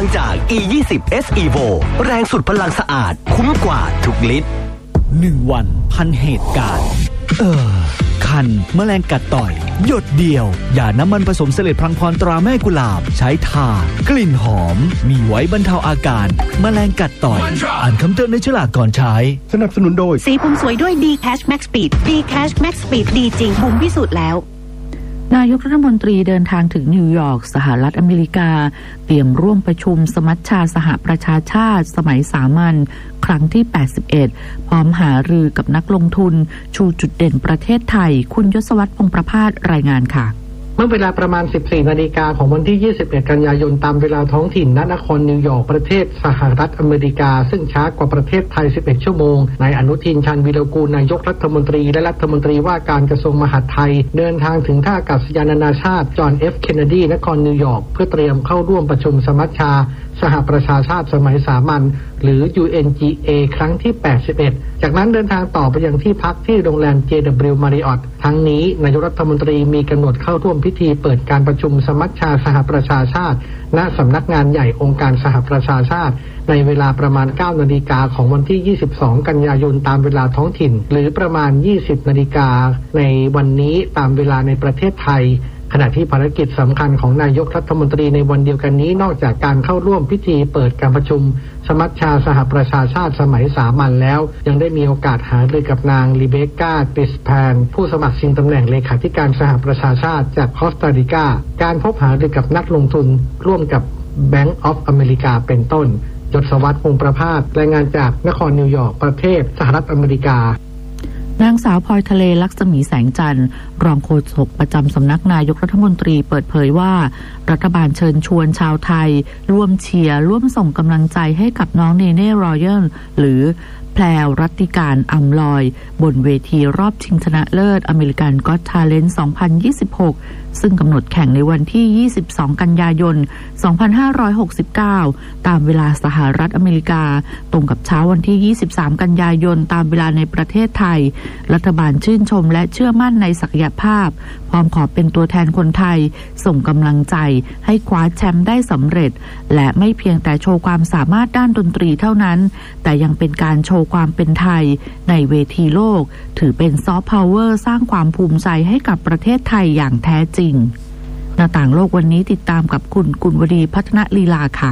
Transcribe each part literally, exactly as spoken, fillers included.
จาก อี ยี่สิบ เอส Evo แรงสุดพลังสะอาดคุ้มกว่าทุกลิตรหนึ่งวันพันเหตุการณ์เออคันแมลงกัดต่อยหยดเดียวอย่าน้ำมันผสมเสลดพลังพรตราแม่กุหลาบใช้ทากลิ่นหอมมีไว้บรรเทาอาการแมลงกัดต่อยอ่านคำเตือนในฉลากก่อนใช้สนับสนุนโดยสีผมสวยด้วย D-Cash Max Speed D-Cash Max Speed ดีจริงผมพิสูจน์แล้วนายกรัฐมนตรีเดินทางถึงนิวยอร์กสหรัฐอเมริกาเตรียมร่วมประชุมสมัชชาสหประชาชาติสมัยสามัญครั้งที่แปดสิบเอ็ดพร้อมหารือกับนักลงทุนชูจุดเด่นประเทศไทยคุณยศวรรษ พงษ์ประภาสรายงานค่ะเมื่อเวลาประมาณ สิบสี่นาฬิกาของวันที่ยี่สิบเอ็ดกันยายนตามเวลาท้องถิ่นณนครนิวยอร์กประเทศสหรัฐอเมริกาซึ่งช้ากว่าประเทศไทยสิบเอ็ดชั่วโมงนายอนุทินชาญวีรกูลนายกรัฐมนตรีและรัฐมนตรีว่าการกระทรวงมหาดไทยเดินทางถึงท่าอากาศยานนานาชาติจอห์น เอฟ เคนเนดีนครนิวยอร์กเพื่อเตรียมเข้าร่วมประชุมสมัชชาสหประชาชาติสมัยสามัญหรือ ยู เอ็น จี เอ ครั้งที่แปดสิบเอ็ดจากนั้นเดินทางต่อไปยังที่พักที่โรงแรม เจ ดับเบิลยู Marriott ทั้งนี้นายกรัฐมนตรีมีกำหนดเข้าร่วมพิธีเปิดการประชุมสมัชชาสหประชาชาติณสำนักงานใหญ่องค์การสหประชาชาติในเวลาประมาณ เก้านาฬิกาของวันที่ยี่สิบสองกันยายนตามเวลาท้องถิ่นหรือประมาณ ยี่สิบนาฬิกาในวันนี้ตามเวลาในประเทศไทยขณะที่ภารกิจสำคัญของนายกรัฐมนตรีในวันเดียวกันนี้นอกจากการเข้าร่วมพิธีเปิดการประชุมสมัชชาสหประชาชาติสมัยสามัญแล้วยังได้มีโอกาสหารือกับนางลิเบคก้า ติสแพนผู้สมัครชิงตำแหน่งเลขาธิการสหประชาชาติจากคอสตาริกาการพบหารือกับนักลงทุนร่วมกับ Bank of America เป็นต้นยศวรรษ พงษ์ประภาสรายงานจากนครนิวยอร์กประเทศสหรัฐอเมริกานางสาวพลอยทะเลลักษมีแสงจันทร์รองโฆษกประจำสำนักนายกรัฐมนตรีเปิดเผยว่ารัฐบาลเชิญชวนชาวไทยร่วมเชียร์ร่วมส่งกำลังใจให้กับน้องเนเน่รอยัลหรือแพรวรัตติการอำลอยบนเวทีรอบชิงชนะเลิศอเมริกันก็อตทาเลนต์ สองพันยี่สิบหกซึ่งกำหนดแข่งในวันที่ยี่สิบสองกันยายนสองพันห้าร้อยหกสิบเก้าตามเวลาสหรัฐอเมริกาตรงกับเช้าวันที่ยี่สิบสามกันยายนตามเวลาในประเทศไทยรัฐบาลชื่นชมและเชื่อมั่นในศักยภาพพร้อมขอเป็นตัวแทนคนไทยส่งกำลังใจให้คว้าแชมป์ได้สำเร็จและไม่เพียงแต่โชว์ความสามารถด้านดนตรีเท่านั้นแต่ยังเป็นการโชว์ความเป็นไทยในเวทีโลกถือเป็นซอฟต์พาวเวอร์สร้างความภูมิใจให้กับประเทศไทยอย่างแท้จริงหน้าต่างโลกวันนี้ติดตามกับคุณกุลวดีพัฒนลีลาค่ะ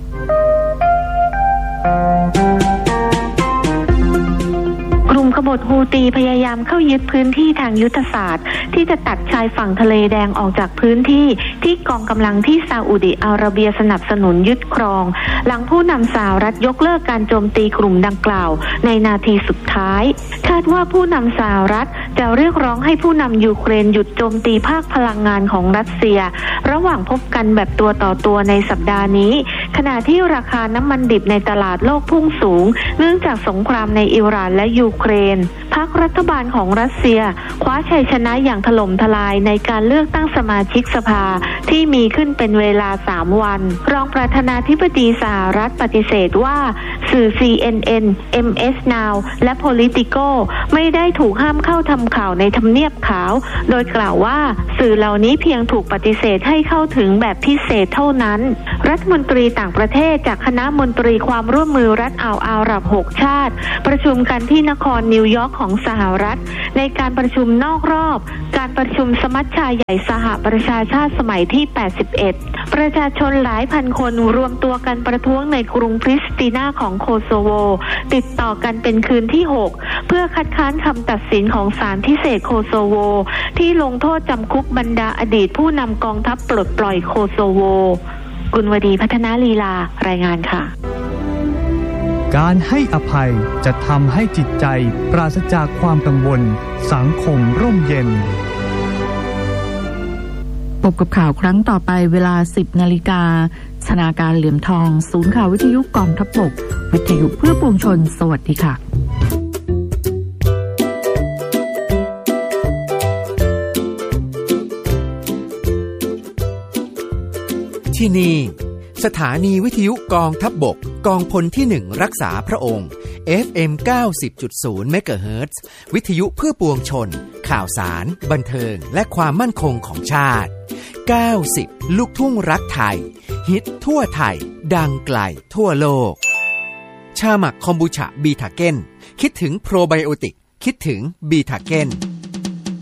กลุ่มกบฏฮูตีพยายามเข้ายึดพื้นที่ทางยุทธศาสตร์ที่จะตัดชายฝั่งทะเลแดงออกจากพื้นที่ที่กองกำลังที่ซาอุดิอาระเบียสนับสนุนยึดครองหลังผู้นำสหรัฐยกเลิกการโจมตีกลุ่มดังกล่าวในนาทีสุดท้ายคาดว่าผู้นำสหรัฐจะเรียกร้องให้ผู้นำยูเครนหยุดโจมตีภาคพลังงานของรัสเซียระหว่างพบกันแบบตัวต่อตัวในสัปดาห์นี้ขณะที่ราคาน้ำมันดิบในตลาดโลกพุ่งสูงเนื่องจากสงครามในอิหร่านและยูเครนพรรครัฐบาลของรัสเซียคว้าชัยชนะอย่างถล่มทลายในการเลือกตั้งสมาชิกสภาที่มีขึ้นเป็นเวลาสามวันรองประธานาธิบดีสหรัฐปฏิเสธว่าสื่อ ซี เอ็น เอ็น เอ็ม เอส Now และ Politico ไม่ได้ถูกห้ามเข้าทำข่าวในทำเนียบขาวโดยกล่าวว่าสื่อเหล่านี้เพียงถูกปฏิเสธให้เข้าถึงแบบพิเศษเท่านั้นรัฐมนตรีต่างประเทศจากคณะมนตรีความร่วมมือรัฐอ่าวอาหรับหกชาติประชุมกันที่นครนิวยอร์กของสหรัฐในการประชุมนอกรอบการประชุมสมัชชาใหญ่สหประชาชาติสมัยที่แปดสิบเอ็ดประชาชนหลายพันคนรวมตัวกันประท้วงในกรุงพริสตินาของโคโซโวติดต่อกันเป็นคืนที่หกเพื่อคัดค้านคำตัดสินของศาลพิเศษโคโซโวที่ลงโทษจำคุกบรรดาอดีตผู้นำกองทัพปลดปล่อยโคโซโวกุลวดีพัฒนาลีลารายงานค่ะการให้อภัยจะทำให้จิตใจปราศจากความกังวลสังคมร่มเย็นพบกับข่าวครั้งต่อไปเวลา สิบนาฬิกาชนาการเหลี่ยมทองศูนย์ข่าววิทยุกองทัพบกวิทยุเพื่อปวงชนสวัสดีค่ะที่นี่สถานีวิทยุกองทัพบกกองพลที่หนึ่งรักษาพระองค์ เอฟ เอ็ม เก้าสิบจุดศูนย์ เมกะเฮิรตซ์วิทยุเพื่อปวงชนข่าวสารบันเทิงและความมั่นคงของชาติเก้าสิบลูกทุ่งรักไทยฮิตทั่วไทยดังไกลทั่วโลกชาหมักคอมบูชาบีทาเก้นคิดถึงโปรไบโอติกคิดถึงบีทาเก้น